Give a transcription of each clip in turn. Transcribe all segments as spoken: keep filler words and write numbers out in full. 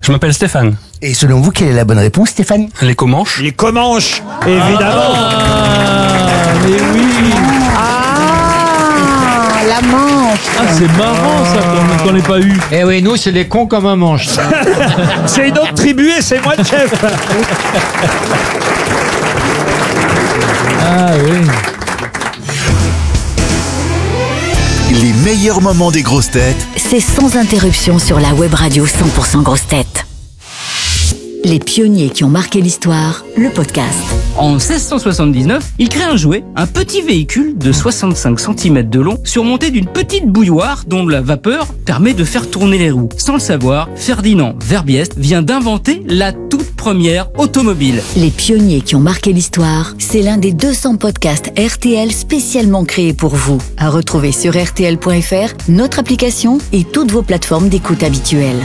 Je m'appelle Stéphane. Et selon vous, quelle est la bonne réponse, Stéphane? Les Comanches. Les Comanches, évidemment. Ah, mais oui. Ah, la Manche. Ah, c'est marrant ça qu'on qu'on n'ait pas eu. Eh oui, nous, c'est des cons comme un manche. C'est une autre tribu et c'est moi le chef. Ah oui. Les meilleurs moments des grosses têtes. C'est sans interruption sur la web radio cent pour cent grosses têtes. Les pionniers qui ont marqué l'histoire, le podcast. En seize cent soixante-dix-neuf, il crée un jouet, un petit véhicule de soixante-cinq centimètres de long, surmonté d'une petite bouilloire dont la vapeur permet de faire tourner les roues. Sans le savoir, Ferdinand Verbiest vient d'inventer la toute première automobile. Les pionniers qui ont marqué l'histoire, c'est l'un des deux cents podcasts R T L spécialement créés pour vous. À retrouver sur R T L point F R, notre application et toutes vos plateformes d'écoute habituelles.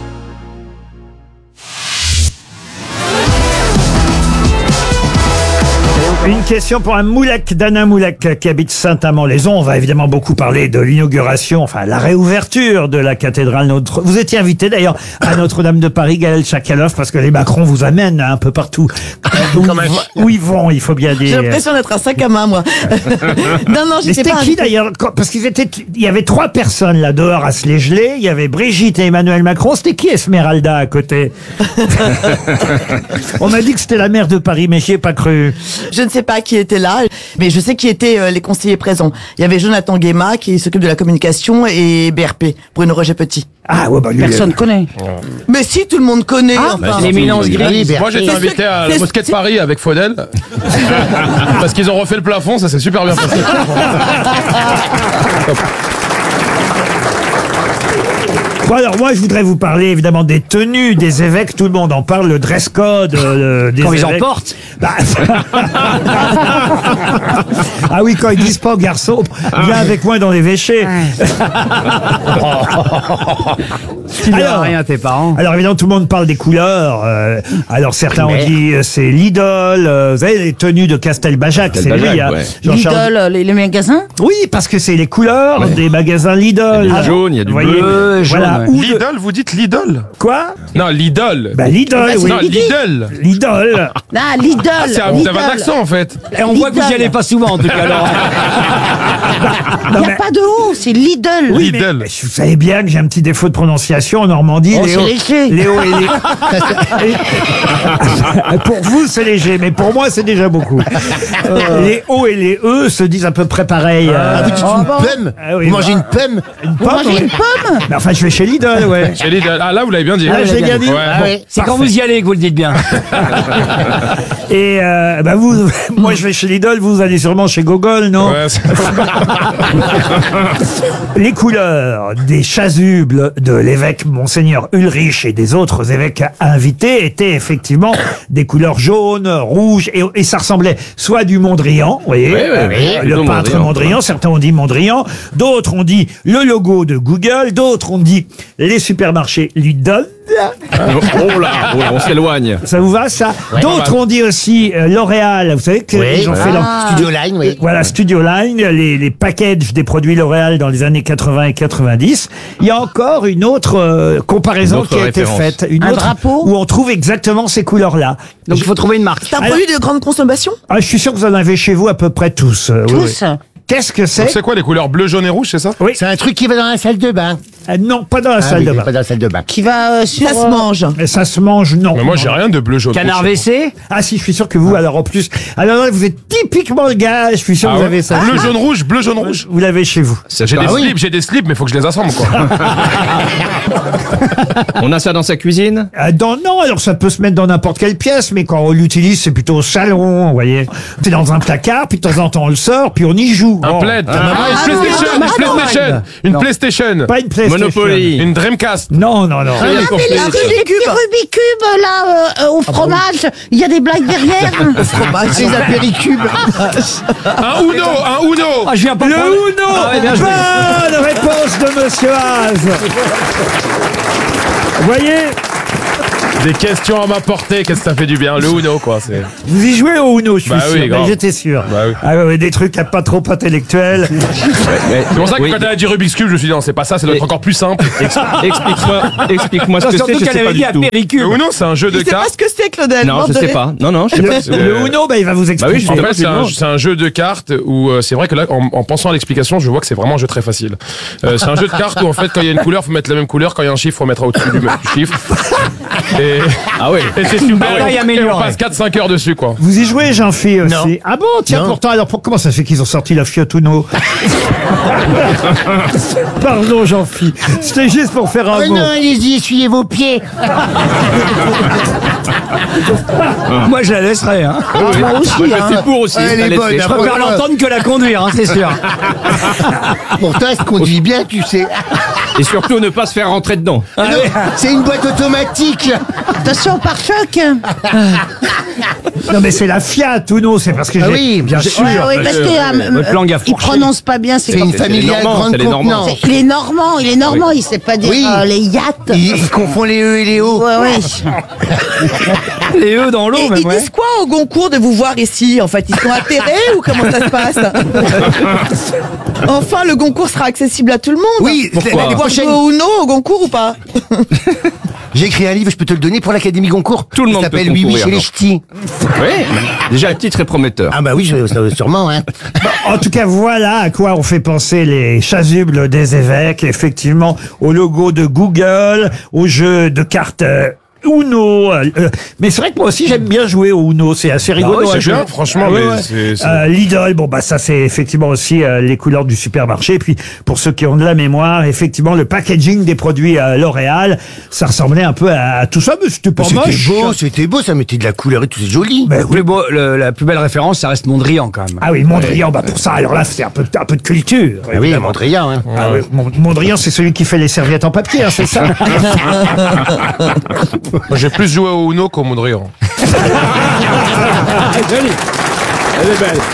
Une question pour un Moulak, Dana Moulak, qui habite Saint-Amand-les-Eaux. On va évidemment beaucoup parler de l'inauguration, enfin la réouverture de la cathédrale Notre. Vous étiez invité d'ailleurs à Notre-Dame de Paris, Gaël Chakalov, parce que les Macron vous amènent un peu partout. Où, où ils vont, il faut bien dire. J'ai l'impression d'être un sac à main, moi. non, non, Mais j'étais c'était pas qui invitée. d'ailleurs? Parce qu'ils étaient, il y avait trois personnes là dehors à se les geler. Il y avait Brigitte et Emmanuel Macron. C'était qui Esmeralda à côté? On m'a dit que c'était la maire de Paris, mais j'y ai pas cru. Je ne sais pas qui était là, mais je sais qui étaient euh, les conseillers présents. Il y avait Jonathan Guéma qui s'occupe de la communication et B R P, Bruno Roger Petit. Ah ouais, bah lui. Personne connaît. Mais si, tout le monde connaît. Ah, enfin. l'éminence grise. Oui, Moi j'étais C'est invité ce- à la c'est- mosquée de c'est- Paris avec Faudel parce qu'ils ont refait le plafond, ça s'est super bien passé. Bon alors moi je voudrais vous parler évidemment des tenues des évêques. Tout le monde en parle, le dress code euh, des Quand évêques. ils en portent. Bah, ah oui, quand ils disent pas aux garçons, viens avec moi dans l'évêché. Tu ne Alors, rien à tes parents. Alors évidemment tout le monde parle des couleurs. euh, alors certains ont dit euh, c'est l'idole. euh, vous savez les tenues de Castelbajac, c'est lui. hein, Jean-Charles- Lidl, les, les magasins. Oui, parce que c'est les couleurs des magasins Lidl. Il y a du Ah, jaune, il y a du vous voyez, bleu, voilà. jaune, Ou de- Lidl, vous dites Lidl? Quoi? Non, Lidl. Bah Lidl, oui. Non, Lidl. Lidl. Ah, Lidl. Ah, c'est un- vous avez un accent en fait. Et on voit que vous y allez pas souvent en tout cas. Alors. Non, Il n'y mais- a pas de O, c'est Lidl. Oui, mais, Lidl. mais vous savez bien que j'ai un petit défaut de prononciation en Normandie. Oh, les c'est O- léger. les O et les... Et- pour vous, c'est léger, mais pour moi, c'est déjà beaucoup. Les O et les E se disent à peu près pareil. euh, Ah, vous dites une pomme? Ah oui, Vous mangez bah, une pomme? une pomme, mangez oui. une pomme. Mais enfin, je vais chez Lidl, ouais. Chez Lidl. Ah là, vous l'avez bien dit. Ah, je l'ai bien dit. Ouais. Ah oui. C'est quand vous y allez que vous le dites bien. Et euh, bah vous, moi, je vais chez Lidl, vous allez sûrement chez Gogol, non? Ouais, c'est- Les couleurs des chasubles de l'évêque Monseigneur Ulrich et des autres évêques invités étaient effectivement des couleurs jaunes, rouges, et, et ça ressemblait soit à du Mondrian, vous voyez, Oui, oui, oui, euh, le plutôt peintre Mondrian. Mondrian, certains ont dit Mondrian, d'autres ont dit le logo de Google, d'autres ont dit les supermarchés Lidl. Oh là, oh là, on s'éloigne. Ça vous va, ça? D'autres ont dit aussi euh, L'Oréal, vous savez qu'ils Oui. ont fait leur... Studio Line, oui. Voilà, Studio Line, les, les packages des produits L'Oréal dans les années quatre-vingts et quatre-vingt-dix. Il y a encore une autre euh, comparaison Une autre qui a été référence. faite. Une Un autre drapeau où on trouve exactement ces couleurs-là. Donc il faut trouver une marque. C'est un Alors- produit de grande consommation. Ah, je suis sûr que vous en avez chez vous à peu près tous. euh, oui, Tous. oui. Qu'est-ce que c'est? C'est quoi les couleurs bleu, jaune et rouge, c'est ça? Oui. C'est un truc qui va dans la salle de bain. Euh, non, pas dans la Ah salle oui, de c'est bain. pas dans la salle de bain. Qui va euh, sur. Ça se mange. Et ça se mange, non. Mais moi j'ai rien de bleu, jaune. Canard rouge. W C. Ah si, je suis sûr que vous, alors en plus... Alors là, vous êtes typiquement le gars, je suis sûr Ah que vous ouais. avez ça. Bleu, jaune, rouge, bleu, jaune, rouge. Vous l'avez chez vous. J'ai Bah des oui. slips, j'ai des slips, mais faut que je les assemble quoi. On a ça dans sa cuisine? Ah, dans, non, alors ça peut se mettre dans n'importe quelle pièce, mais quand on l'utilise, c'est plutôt au salon, vous voyez. C'est dans un placard, puis de temps en temps on le sort, puis on y joue. Un Bon. plaid. Ah, Une PlayStation, non, une non, PlayStation, une PlayStation, Pas une PlayStation. Monopoly. une Dreamcast. Non, non, non. Ah, mais la Rubik's Rubik's là, euh, euh, au fromage, il y a des blagues derrière. Au fromage. C'est la péricube. Un Uno, un Uno. Ah, je viens pas Le prendre- Uno. Ah ouais, bien joué. Bonne réponse de Monsieur Haas. Vous voyez, Des questions à m'apporter, qu'est-ce que ça fait du bien. Le Uno, quoi. C'est... Vous y jouez au Uno, je suis Bah sûr. oui, Ben, grave. j'étais sûr. Bah oui. Ah ouais, des trucs à pas trop intellectuels. C'est pour ça que Oui. quand elle a dit Rubik's Cube, je me suis dit non, c'est pas ça, ça doit être Et- encore plus simple. Ex- Explique-moi, explique-moi ce que c'est, je sais pas du tout. Le Uno, c'est un jeu de Je sais pas cartes. ce que c'est, Claudel. Non, je sais pas. Non, non, je sais pas. Le Uno, ben, il va vous Bah oui, expliquer. je En sais fait, pas, c'est un, non. c'est un jeu de cartes où euh, c'est vrai que là, en, en pensant à l'explication, je vois que c'est vraiment un jeu très facile. Euh, c'est un jeu de cartes où en fait, quand il y a une couleur, faut mettre la même couleur. Quand il y a un chiffre, faut mettre au-dessus du, du chiffre. Et, Ah oui. et c'est super. Ah ouais, et on amélioré. passe quatre cinq heures dessus, quoi. Vous y jouez, Jean-Phi, aussi? Non. Ah bon, tiens, Non. pourtant, alors pour, comment ça se fait qu'ils ont sorti la Fiat Uno? Pardon, Jean-Phi. C'était juste pour faire un Oh mot. non, allez-y, essuyez vos pieds. Moi, je la laisserai. Hein. Moi aussi, hein. je suis pour aussi. Elle est la bonne, laisser. hein. Je préfère l'entendre que la conduire, hein, c'est sûr. Pourtant, elle se conduit bien, tu sais. Et surtout ne pas se faire rentrer dedans. Non, c'est une boîte automatique. Attention, pare-choc. Non, mais c'est la Fiat Uno, c'est parce que Ah j'ai, oui, bien je- sûr. Ouais, oui, parce que euh, Votre langue a il fourché. prononce pas bien. C'est C'est une comme- familiale Normands, grande c'est les Normands. contenance. Il est normand, il est normand, il sait pas dire Oui. euh, les yachts. Il, il confond les E et les O. Ouais, ouais. Les œufs dans l'eau, Et même, ils ouais. disent quoi au Goncourt de vous voir ici? En fait, ils sont atterrés ou comment ça se passe? Enfin, le Goncourt sera accessible à tout le monde. Oui, Pourquoi l'année On prochaine, joue au Uno au Concours ou pas? j'ai écrit un livre, je peux te le donner pour l'Académie Goncourt. Tout le Il monde peut s'appelle Oui, oui, concourir, chez les non. ch'tis. Oui. Déjà, le titre est prometteur. Ah bah oui, je- je- sûrement, hein. En tout cas, voilà à quoi ont fait penser les chasubles des évêques, effectivement, au logo de Google, au jeu de cartes euh, Uno. euh, euh, mais c'est vrai que moi aussi, j'aime bien jouer au Uno, c'est assez rigolo. oui, c'est à jouer. bien, franchement, Ah ouais, mais ouais. c'est- c'est- Euh, Lidl, bon bah ça c'est effectivement aussi euh, les couleurs du supermarché. Puis pour ceux qui ont de la mémoire, effectivement le packaging des produits euh, L'Oréal, ça ressemblait un peu à, à tout ça, mais c'était pas C'était moche. beau, c'était beau, ça mettait de la couleur et tout, c'est joli. Ben Le plus beau, le- la plus belle référence, ça reste Mondrian quand même. Ah oui, Mondrian, bah pour ça, alors là c'est un peu, un peu de culture. Ah oui, Mondrian, hein. Ah oui, Mon- Mondrian, c'est celui qui fait les serviettes en papier, hein, c'est ça? Moi, j'ai plus joué au Uno qu'au Mondrian. Joli. Elle est belle.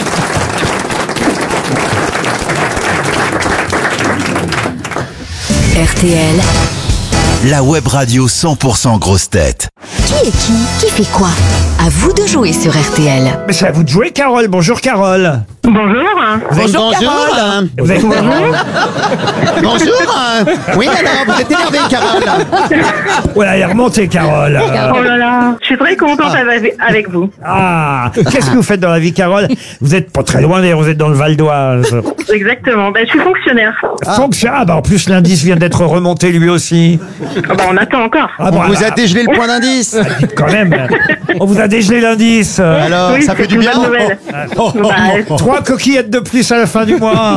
R T L, La web radio cent pour cent grosse tête. qui est qui? Qui fait quoi? À vous de jouer sur R T L. Mais c'est à vous de jouer, Carole. Bonjour, Carole. Bonjour. Bonjour, Carole. Vous êtes Bonjour. hein. Oui, alors, vous êtes énervée, Carole. Voilà, elle est remontée, Carole. Oh là là, je suis très contente avec, avec vous. Ah, qu'est-ce que vous faites dans la vie, Carole? Vous êtes pas très loin, d'ailleurs, vous êtes dans le Val d'Oise. Exactement. Ben, je suis fonctionnaire. Fonction- Ah, bah en plus, l'indice vient d'être remonté lui aussi. Ah ben, on attend encore. Ah, bon, On vous alors, a dégelé le point d'indice. quand même. On vous a dégelé l'indice. Alors, oui, ça c'est fait du une bien. bonne nouvelle. Bah, Trois coquillettes de plus à la fin du mois.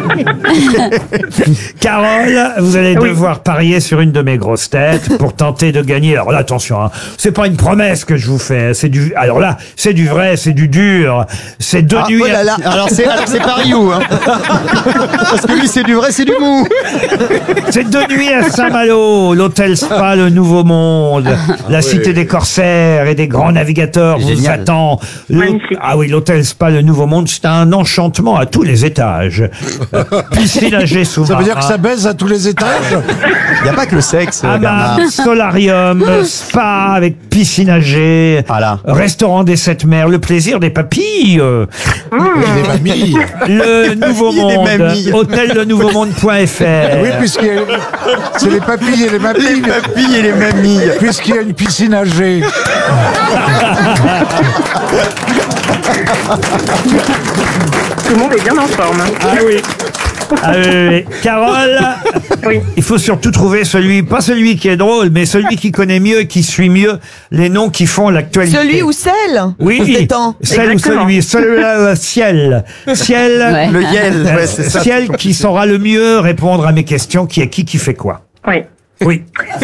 Carole, vous allez Oui. devoir parier sur une de mes grosses têtes pour tenter de gagner. Alors là, attention, hein, c'est pas une promesse que je vous fais. C'est du. Alors là, c'est du vrai, c'est du dur. C'est deux Ah, nuits. oh là là. Alors c'est alors c'est Paris où hein. Parce que lui c'est du vrai, c'est du mou. C'est deux nuits à Saint-Malo, l'hôtel Spa, le Nouveau Monde, la cité des corsaires et des grands navigateurs vous Génial. attend. Le- Magnifique. Ah oui, l'hôtel Spa, le Nouveau Monde, c'est un enchantement à tous les étages. Euh, Piscine à jet sous Ça veut dire que ça baise à tous les étages? Il n'y a pas que le sexe, Hammam, solarium, spa avec piscine à jet, Voilà. restaurant des sept mers, le plaisir des papilles, euh, Les mamies. le Nouveau Les Monde, mamies. hôtel le nouveau monde point F R. Oui, puisqu'il y a- c'est les papilles et les mamies. Les papilles et les mamies. Puisqu'il y a une piscine à jet. tout le monde est bien en forme. Ah oui. Ah oui, oui, oui. Carole, Oui. il faut surtout trouver celui, pas celui qui est drôle, mais celui qui connaît mieux et qui suit mieux les noms qui font l'actualité. Celui ou celle? Oui, Détend. celle ou Exactement. celui, celui-là, euh, ciel, ciel, Le Yel, euh, ouais, c'est ça. ciel qui saura le mieux répondre à mes questions, qui est qui, qui fait quoi. Oui. Oui.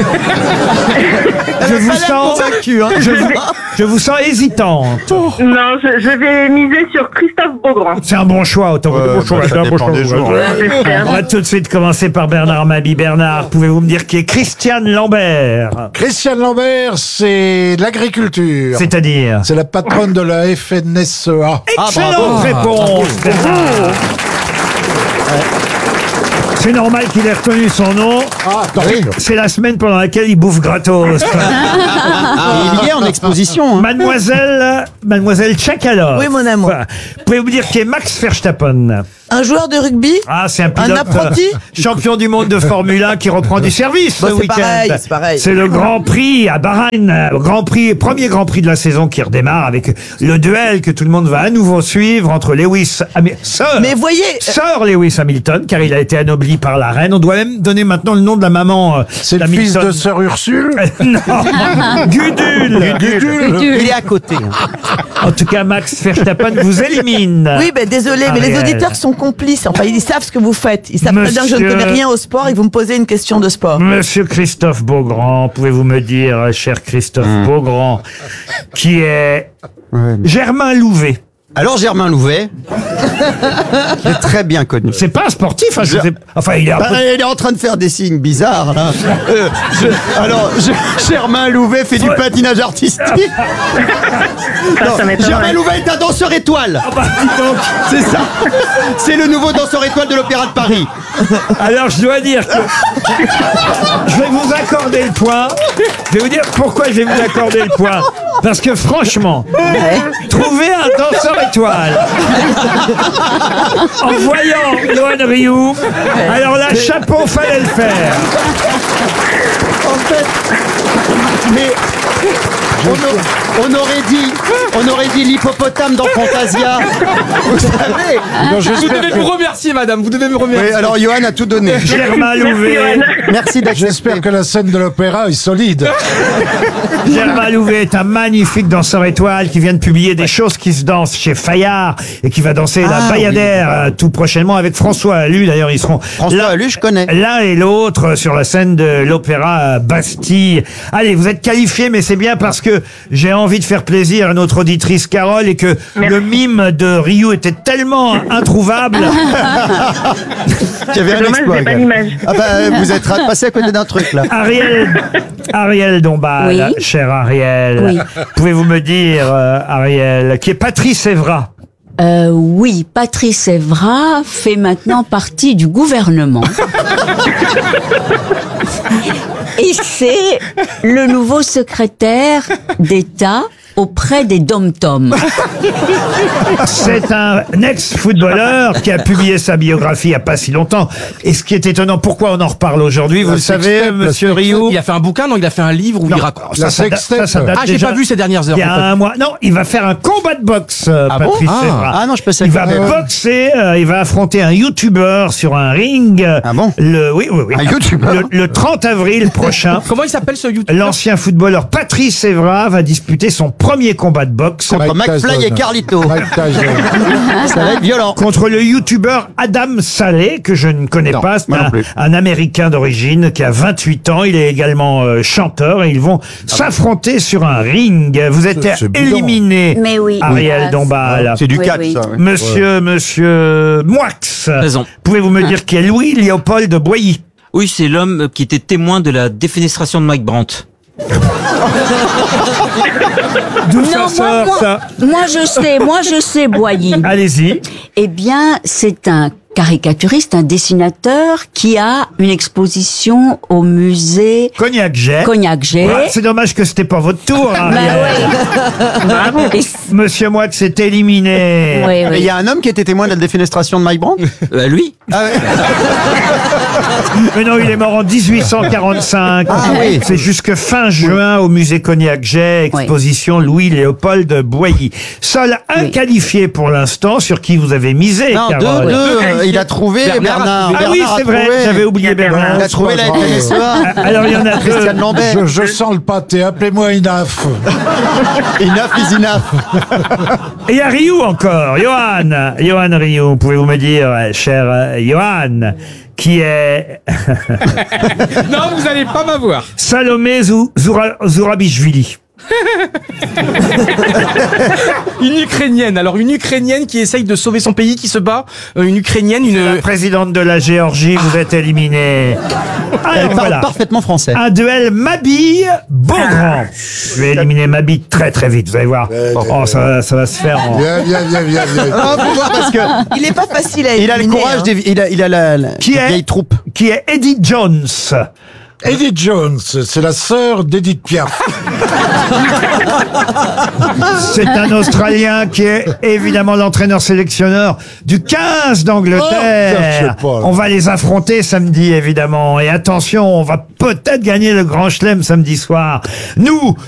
Je vous sens, convaincu, hein. je vous, je vous sens hésitante. Non, je, je vais miser sur Christophe Beaugrand. C'est un bon choix, autant que Ouais, bon choix. bah, ça c'est un bon dépend choix. des jours, hein. J'espère. On va tout de suite commencer par Bernard Mabie. Bernard, pouvez-vous me dire qui est Christiane Lambert? Christiane Lambert, c'est de l'agriculture. C'est-à-dire? C'est la patronne de la F N S E A. Excellente réponse, Bernard. C'est normal qu'il ait retenu son nom. Ah, tant Oui. C'est la semaine pendant laquelle il bouffe gratos. Ah, il y est en exposition. Hein. Mademoiselle, Mademoiselle Tchakalov. Oui, mon amour. Voilà. Pouvez-vous dire qui est Max Verstappen? Un joueur de rugby. Ah, c'est un pilote, apprenti euh, champion du monde de Formule un qui reprend du service Bah, ce c'est week-end. pareil, c'est pareil. C'est le Grand Prix à Bahreïn, euh, Grand Prix, premier Grand Prix de la saison qui redémarre avec le duel que tout le monde va à nouveau suivre entre Lewis, Ham- Sir, Mais voyez, Sir Lewis Hamilton, car il a été anobli par la reine. On doit même donner maintenant le nom de la maman euh, C'est le fils d'Hamilton. de sœur Ursule. Non, Gudule. Gudule. Il est à côté. En tout cas, Max Verstappen vous élimine. oui, ben désolé, mais les Ariel. auditeurs sont complices. Enfin, ils savent ce que vous faites. Ils savent très bien que je ne Monsieur- connais rien au sport et que vous me posez une question de sport. Monsieur Christophe Beaugrand, pouvez-vous me dire, euh, cher Christophe Beaugrand, qui est Ouais. Germain Louvet? Alors Germain Louvet, qui est très bien connu. C'est pas un sportif, hein, je Je- sais- enfin il est un Bah, peu... il est en train de faire des signes bizarres là. Euh, je- alors je- Germain Louvet fait du patinage artistique. Non, ça m'étonnerait. Germain Louvet est un danseur étoile. Ah bah, dis donc. C'est ça. C'est le nouveau danseur étoile de l'Opéra de Paris. Alors je dois dire que je vais vous accorder le point. Je vais vous dire pourquoi je vais vous accorder le point. Parce que franchement, trouver un danseur étoile en voyant Yoann Rioux, alors là, chapeau, fallait le faire. En fait, mais on, a- on aurait dit, on aurait dit l'hippopotame dans Fantasia. Vous savez. Non, Vous j'espère devez que- me remercier, madame. Vous devez me remercier. Oui, alors Johan a tout donné. Germain Louvet, Merci d'accepter. J'espère que la scène de l'opéra est solide. Germain Louvet est un magnifique danseur étoile qui vient de publier des choses qui se dansent chez Fayard et qui va danser la Ah, Bayadère euh, tout prochainement avec François Allu. D'ailleurs, ils seront François l'un- Allu, je connais. l'un et l'autre sur la scène de l'Opéra Bastille. Allez, vous êtes qualifiés, mais c'est bien parce que j'ai envie de faire plaisir à notre auditrice Carole et que le mime de Ryu était tellement introuvable. Il y avait C'est un dommage, exploit. j'ai pas gars. l'image. Ah bah, vous êtes passé à côté d'un truc là. Ariel, Ariel Dombal, Oui. cher Ariel, Oui. pouvez-vous me dire, euh, Ariel, qui est Patrice Evra? Euh, oui, Patrice Evra fait maintenant partie du gouvernement. Et c'est le nouveau secrétaire d'État auprès des dom-toms. C'est un ex-footballeur qui a publié sa biographie il n'y a pas si longtemps. Et ce qui est étonnant, pourquoi on en reparle aujourd'hui, vous La le savez, sextape, la monsieur sextape. Rio? Il a fait un bouquin, non? Il a fait un livre où Non, il raconte. ça, ça, date- ça, ça date Ah, j'ai déjà pas vu ces dernières heures. il y a en fait. un mois. Non, il va faire un combat de boxe, euh, Ah bon Patrice Ah. Evra. Ah non, je pensais Il que- va euh, boxer, euh, il va affronter un YouTuber sur un ring. Ah bon Le, oui, oui, oui. Un YouTuber Le, le trente avril prochain. Comment il s'appelle ce YouTube? L'ancien footballeur Patrice Evra va disputer son premier combat de boxe Contre Mike McFly Tyson. et Carlito. Mike Tyson. Ça va être violent. contre le youtubeur Adam Saleh, que je ne connais Non, pas. C'est moi non un, plus. un Américain d'origine qui a vingt-huit ans. Il est également euh, chanteur et ils vont s'affronter sur un ring. Vous êtes C'est- c'est bidon. éliminé, Mais oui. Ariel Oui. Dombal. C'est du Oui, catch, oui. ça. ouais. Monsieur, monsieur Moix. Présent. Pouvez-vous me dire qui est Louis-Léopold de Boilly? Oui, c'est l'homme qui était témoin de la défenestration de Mike Brandt. D'où ça Non, moi, sort, moi, ça? moi je sais, moi je sais Boilly. Allez-y. Eh bien, c'est un caricaturiste, un dessinateur qui a une exposition au musée Cognac-Jet. Cognac-Jet. Ouais, c'est dommage que c'était pas votre tour. hein, Bah Ariel. oui. Et- Monsieur Moix est éliminé. oui, Et oui. il y a un homme qui était témoin de la défenestration de Mike Brandt. Euh, lui Ah ouais. Mais non, il est mort en dix-huit cent quarante-cinq. Ah oui. C'est jusque fin juin au musée Cognac-Jet, exposition Louis-Léopold Boilly. Seul un Oui. qualifié pour l'instant, sur qui vous avez misé, Non, deux, Carole. deux, euh, il a trouvé Bernard Bernard. a trouvé. Ah oui, Bernard a c'est vrai, trouvé. j'avais oublié Bernard. Il a trouvé la F N S E A. Alors, il y en a deux. Christiane Lambert. Je, je sens le pâté, appelez-moi Inaf. Enough is enough. Et il y a Ryu encore, Johan. Johan Ryu, pouvez-vous me dire, euh, cher euh, Johan, qui est Non, vous allez pas m'avoir. Salomé Zou- Zoura- Zourabichvili. Une Ukrainienne. Alors une Ukrainienne qui essaye de sauver son pays, qui se bat. Euh, une Ukrainienne, une La présidente de la Géorgie, vous êtes éliminée. Elle Alors parle voilà. parfaitement français. Un duel Mabille-Beaugrand. Je vais éliminer Mabille très très vite, vous allez voir. Oh, ça, va- ça va se faire en... Viens, viens, viens, viens, viens. Ah, faut voir parce que Il est pas facile à il a le éliminer, courage hein. des, il a, il a la, la Qui est- vieille troupe. Qui est Eddie Jones. Edith Jones, c'est la sœur d'Edith Piaf. C'est un Australien qui est évidemment l'entraîneur sélectionneur du quinze d'Angleterre. Oh, ça, je sais pas, là. On va les affronter samedi, évidemment. Et attention, on va peut-être gagner le Grand Chelem samedi soir. Nous,